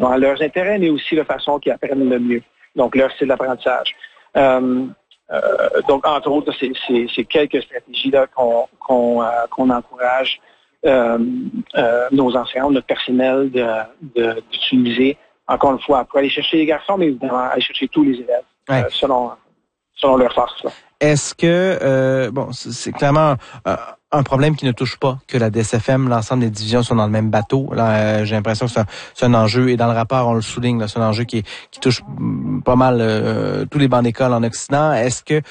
dans leurs intérêts, mais aussi la façon qu'ils apprennent le mieux. Donc, leur style d'apprentissage. Donc, entre autres, c'est quelques stratégies là qu'on encourage nos enseignants, notre personnel d'utiliser, encore une fois, pour aller chercher les garçons, mais évidemment, aller chercher tous les élèves selon leur force. Là. Est-ce que, c'est clairement un problème qui ne touche pas que la DSFM, l'ensemble des divisions sont dans le même bateau. Là, j'ai l'impression que c'est un enjeu, et dans le rapport, on le souligne, là, c'est un enjeu qui touche pas mal tous les bancs d'école en Occident. Est-ce que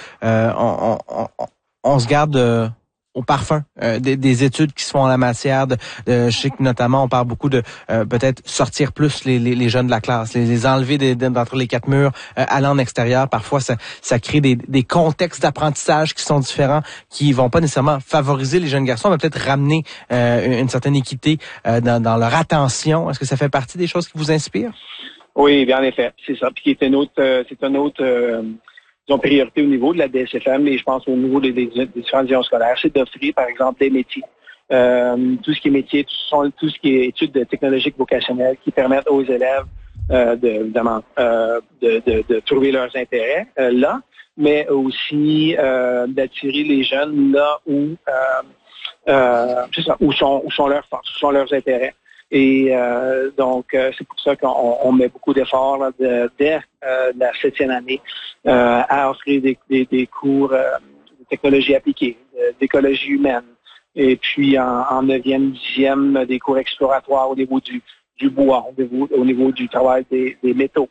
on se garde au parfum des études qui se font en la matière je sais que notamment on parle beaucoup de peut-être sortir plus les jeunes de la classe, les enlever d'entre les quatre murs, aller en extérieur. Parfois ça crée des contextes d'apprentissage qui sont différents, qui vont pas nécessairement favoriser les jeunes garçons, mais peut-être ramener une certaine équité dans leur attention. Est-ce que ça fait partie des choses qui vous inspirent? Oui, bien en effet, c'est ça. Puis c'est un autre priorité au niveau de la DSFM, et je pense au niveau des différentes divisions scolaires, c'est d'offrir, par exemple, des métiers. Tout ce qui est métier, tout ce qui est études technologiques vocationnelles qui permettent aux élèves de trouver leurs intérêts là, mais aussi d'attirer les jeunes là où sont leurs forces, où sont leurs intérêts. Et donc, c'est pour ça qu'on met beaucoup d'efforts là, dès la 7e année à offrir des cours de technologie appliquée, d'écologie humaine, et puis en 9e, 10e, des cours exploratoires au niveau du bois, au niveau du travail des métaux.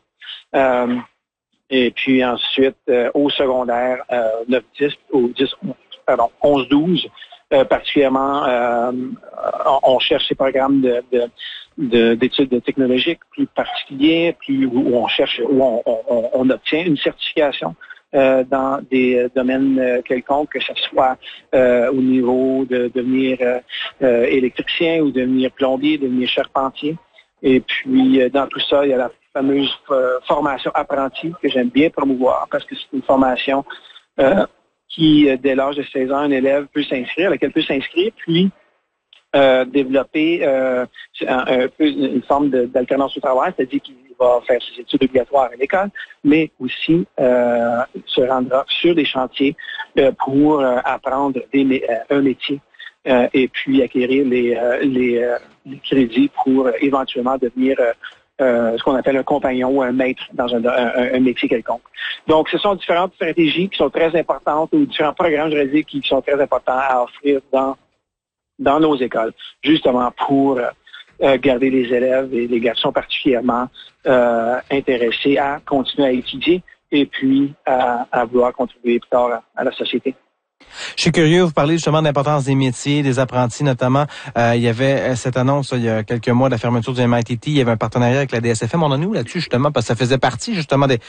Et puis ensuite, au secondaire, 9-10, 11-12, particulièrement, on cherche ces programmes d'études technologiques plus particuliers, où on obtient une certification dans des domaines quelconques, que ce soit au niveau de devenir électricien ou devenir plombier, devenir charpentier. Et puis, dans tout ça, il y a la fameuse formation apprentie que j'aime bien promouvoir, parce que c'est une formation qui, dès l'âge de 16 ans, un élève peut s'inscrire, à laquelle peut s'inscrire, puis développer une forme d'alternance au travail, c'est-à-dire qu'il va faire ses études obligatoires à l'école, mais aussi se rendra sur des chantiers pour apprendre un métier et puis acquérir les crédits pour éventuellement devenir ce qu'on appelle un compagnon ou un maître dans un métier quelconque. Donc, ce sont différentes stratégies qui sont très importantes, ou différents programmes, je dirais dire, qui sont très importants à offrir dans nos écoles, justement pour garder les élèves et les garçons particulièrement intéressés à continuer à étudier et puis à vouloir contribuer plus tard à la société. Je suis curieux, vous parlez justement de l'importance des métiers, des apprentis notamment. Il y avait cette annonce il y a quelques mois de la fermeture du MITT. Il y avait un partenariat avec la DSFM. On en est où là-dessus justement? Parce que ça faisait partie justement des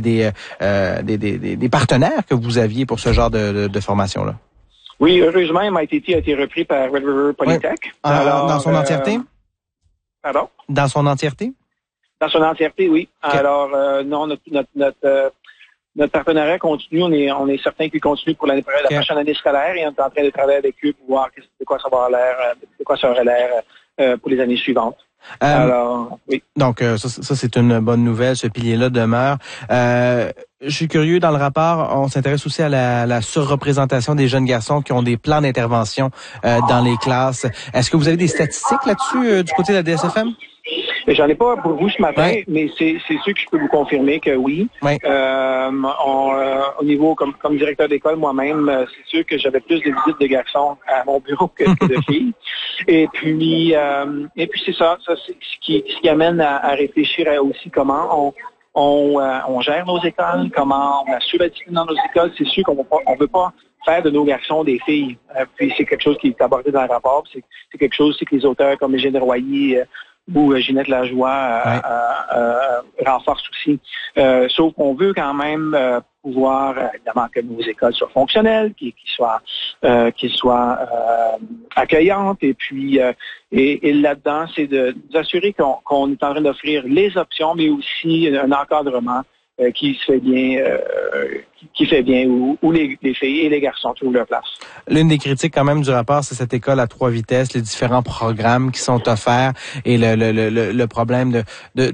partenaires que vous aviez pour ce genre de formation-là. Oui, heureusement, MITT a été repris par Red River Polytech. Oui. Alors, dans son entièreté? Pardon? Dans son entièreté? Dans son entièreté, oui. Okay. Alors, non, notre partenariat continue. On est certain qu'il continue pour la prochaine année scolaire, et on est en train de travailler avec eux pour voir de quoi ça aurait l'air pour les années suivantes. Alors, oui. Donc, ça c'est une bonne nouvelle. Ce pilier-là demeure. Je suis curieux, dans le rapport, on s'intéresse aussi à la surreprésentation des jeunes garçons qui ont des plans d'intervention dans les classes. Est-ce que vous avez des statistiques là-dessus du côté de la DSFM? J'en ai pas pour vous ce matin, mais c'est sûr que je peux vous confirmer que oui. Au niveau, comme directeur d'école moi-même, c'est sûr que j'avais plus de visites de garçons à mon bureau que de filles. Et puis c'est ça c'est ce qui amène à réfléchir à aussi comment on gère nos écoles, comment on assure la discipline dans nos écoles. C'est sûr qu'on veut pas faire de nos garçons des filles. Puis c'est quelque chose qui est abordé dans le rapport. C'est quelque chose que les auteurs comme Eugène Royer ou Ginette Lajoie renforcent aussi. Sauf qu'on veut quand même pouvoir, évidemment, que nos écoles soient fonctionnelles, qu'ils soient accueillantes, et puis et là-dedans, c'est d'assurer qu'on est en train d'offrir les options, mais aussi un encadrement qui se fait bien, qui fait bien, où les filles et les garçons trouvent leur place. L'une des critiques quand même du rapport, c'est cette école à 3 vitesses, les différents programmes qui sont offerts et le problème de